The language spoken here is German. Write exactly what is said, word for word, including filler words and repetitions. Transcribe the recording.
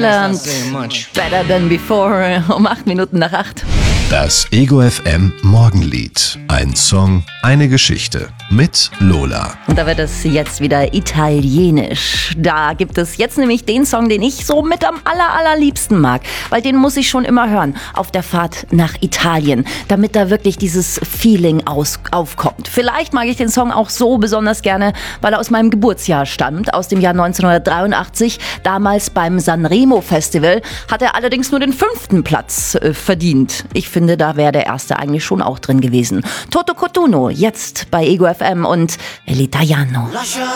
England. Better than before. Um acht Minuten nach acht. Das Ego F M Morgenlied. Ein Song, eine Geschichte mit Lola. Und da wird es jetzt wieder italienisch. Da gibt es jetzt nämlich den Song, den ich so mit am aller, allerliebsten mag. Weil den muss ich schon immer hören auf der Fahrt nach Italien, damit da wirklich dieses Feeling aus, aufkommt. Vielleicht mag ich den Song auch so besonders gerne, weil er aus meinem Geburtsjahr stammt, aus dem Jahr neunzehnhundertdreiundachtzig. Damals beim Sanremo Festival hat er allerdings nur den fünften Platz äh, verdient. Ich finde, da wäre der erste eigentlich schon auch drin gewesen. Toto Cutugno, jetzt bei Ego F M und L'Italiano.